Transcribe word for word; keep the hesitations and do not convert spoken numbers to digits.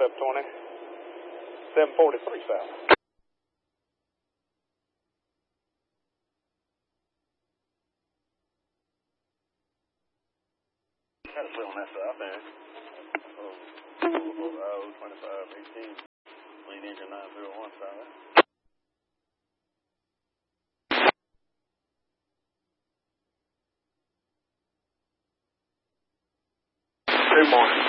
intercept twenty, seven forty-three south. Got a split on that south end. Oh, oh, twenty-five eighteen. Lean engine nine zero one south. Good morning.